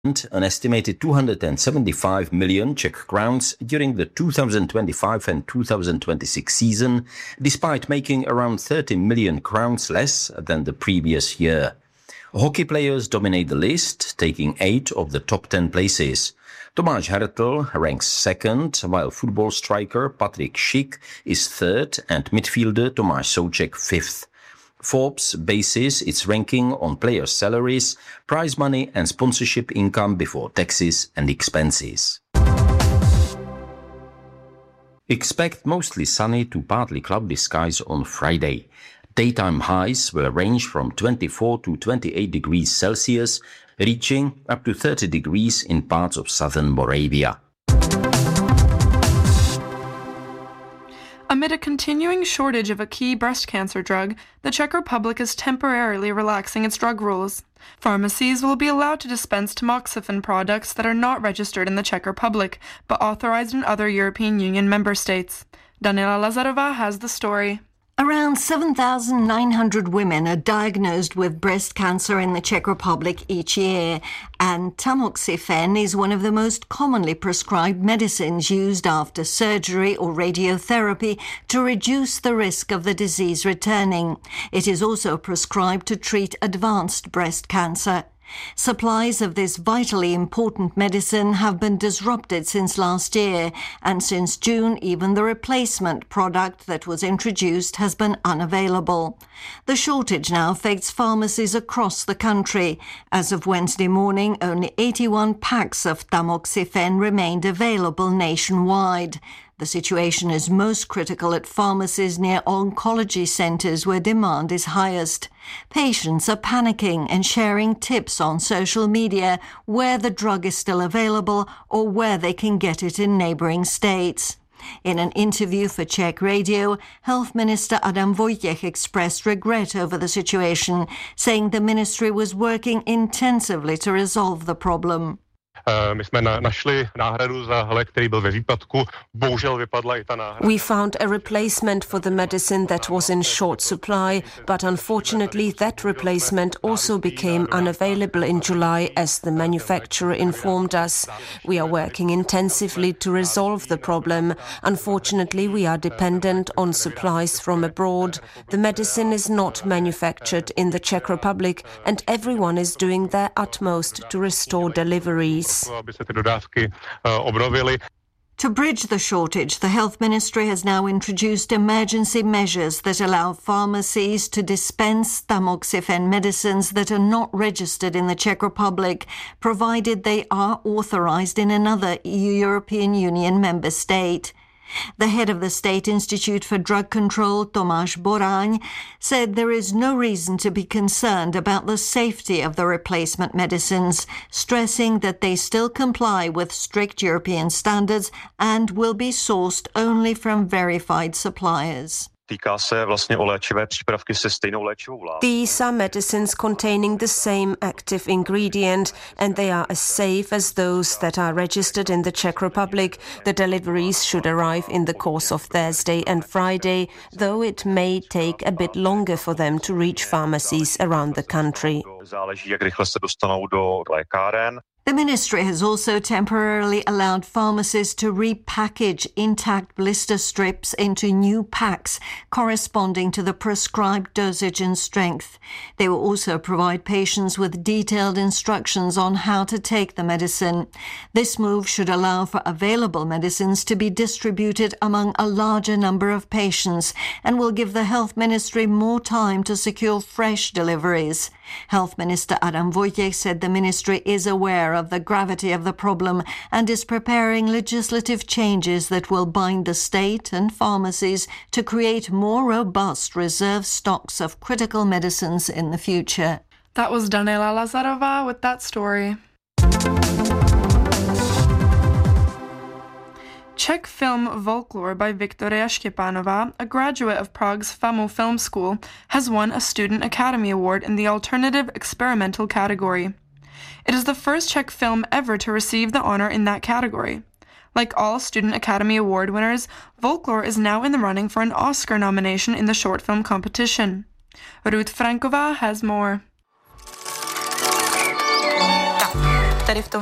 an estimated 275 million Czech crowns during the 2025 and 2026 season, despite making around 30 million crowns less than the previous year. Hockey players dominate the list, taking 8 of the top 10 places. Tomáš Hertl ranks second, while football striker Patrik Schick is third and midfielder Tomáš Souček fifth. Forbes bases its ranking on players' salaries, prize money and sponsorship income before taxes and expenses. Expect mostly sunny to partly cloudy skies on Friday. Daytime highs will range from 24 to 28 degrees Celsius, reaching up to 30 degrees in parts of southern Moravia. Amid a continuing shortage of a key breast cancer drug, the Czech Republic is temporarily relaxing its drug rules. Pharmacies will be allowed to dispense tamoxifen products that are not registered in the Czech Republic, but authorized in other European Union member states. Daniela Lazarova has the story. Around 7,900 women are diagnosed with breast cancer in the Czech Republic each year, and tamoxifen is one of the most commonly prescribed medicines used after surgery or radiotherapy to reduce the risk of the disease returning. It is also prescribed to treat advanced breast cancer. Supplies of this vitally important medicine have been disrupted since last year, and since June even the replacement product that was introduced has been unavailable. The shortage now affects pharmacies across the country. As of Wednesday morning, only 81 packs of tamoxifen remained available nationwide. The situation is most critical at pharmacies near oncology centres where demand is highest. Patients are panicking and sharing tips on social media where the drug is still available or where they can get it in neighbouring states. In an interview for Czech Radio, Health Minister Adam Vojtěch expressed regret over the situation, saying the ministry was working intensively to resolve the problem. My jsme našli náhradu za lék, který byl ve výpadku. Bohužel vypadla i ta náhrada. We found a replacement for the medicine that was in short supply, but unfortunately that replacement also became unavailable in July, as the manufacturer informed us. We are working intensively to resolve the problem. Unfortunately, we are dependent on supplies from abroad. The medicine is not manufactured in the Czech Republic, and everyone is doing their utmost to restore deliveries. To bridge the shortage, the Health Ministry has now introduced emergency measures that allow pharmacies to dispense tamoxifen medicines that are not registered in the Czech Republic, provided they are authorized in another European Union member state. The head of the State Institute for Drug Control, Tomáš Boráň, said there is no reason to be concerned about the safety of the replacement medicines, stressing that they still comply with strict European standards and will be sourced only from verified suppliers. These are medicines containing the same active ingredient, and they are as safe as those that are registered in the Czech Republic. The deliveries should arrive in the course of Thursday and Friday, though it may take a bit longer for them to reach pharmacies around the country. The ministry has also temporarily allowed pharmacists to repackage intact blister strips into new packs corresponding to the prescribed dosage and strength. They will also provide patients with detailed instructions on how to take the medicine. This move should allow for available medicines to be distributed among a larger number of patients and will give the Health Ministry more time to secure fresh deliveries. Health Minister Adam Vojtěch said the ministry is aware of the gravity of the problem and is preparing legislative changes that will bind the state and pharmacies to create more robust reserve stocks of critical medicines in the future. That was Daniela Lazarova with that story. Czech film Folklore by Viktoria Štěpánová, a graduate of Prague's FAMU Film School, has won a Student Academy Award in the Alternative Experimental category. It is the first Czech film ever to receive the honor in that category. Like all Student Academy Award winners, Folklore is now in the running for an Oscar nomination in the short film competition. Ruth Franková has more. tady v tom